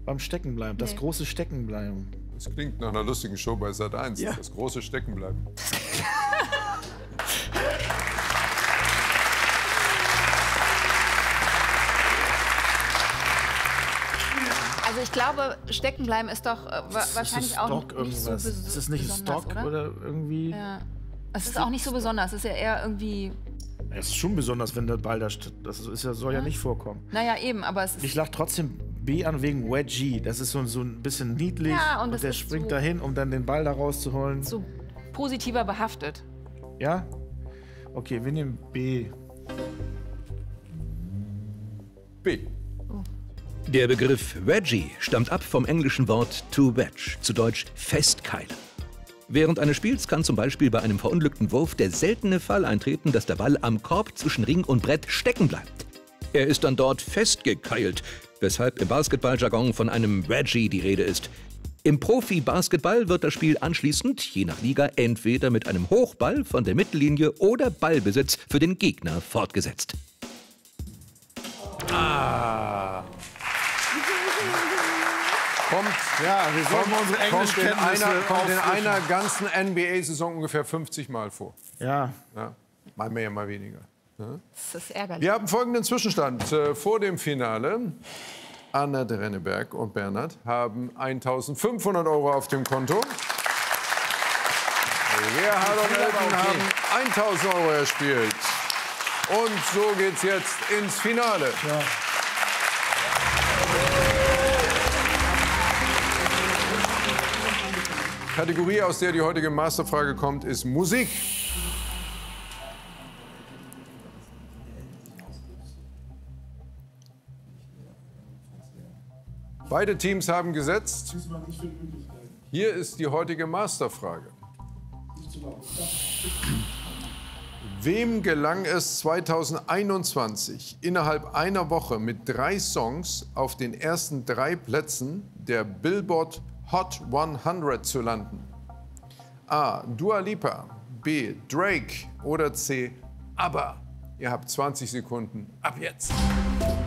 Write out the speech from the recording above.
beim Steckenbleiben. Das große Steckenbleiben. Das klingt nach einer lustigen Show bei Sat.1. Ja. Das große Steckenbleiben. Also ich glaube, Steckenbleiben ist doch wahrscheinlich auch nicht so besonders. Ist es nicht Stock oder irgendwie? Ja. Es ist auch nicht so besonders. Es ist ja eher irgendwie... Es ist schon besonders, wenn der Ball da steht. Das ist ja, soll ja nicht vorkommen. Naja, eben, aber es ist... Ich lach trotzdem B an wegen Wedgie. Das ist so ein bisschen niedlich. Ja, und der springt so dahin, um dann den Ball da rauszuholen. So positiver behaftet. Ja? Okay, wir nehmen B. B. Der Begriff Wedgie stammt ab vom englischen Wort to wedge, zu Deutsch festkeilen. Während eines Spiels kann zum Beispiel bei einem verunglückten Wurf der seltene Fall eintreten, dass der Ball am Korb zwischen Ring und Brett stecken bleibt. Er ist dann dort festgekeilt, weshalb im Basketballjargon von einem Wedgie die Rede ist. Im Profi-Basketball wird das Spiel anschließend, je nach Liga, entweder mit einem Hochball von der Mittellinie oder Ballbesitz für den Gegner fortgesetzt. Kommt in einer ganzen NBA-Saison ungefähr 50 Mal vor. Ja. Ja. Mal mehr, mal weniger. Das ist ärgerlich. Wir haben folgenden Zwischenstand. Vor dem Finale. Anna Drenneberg und Bernhard haben 1.500 € auf dem Konto. Gerhard und Elton haben 1.000 € erspielt. Und so geht's jetzt ins Finale. Ja. Kategorie, aus der die heutige Masterfrage kommt, ist Musik. Beide Teams haben gesetzt. Hier ist die heutige Masterfrage. Wem gelang es 2021 innerhalb einer Woche mit 3 Songs auf den ersten 3 Plätzen der Billboard Hot 100 zu landen? A. Dua Lipa, B. Drake oder C. ABBA? Ihr habt 20 Sekunden ab jetzt.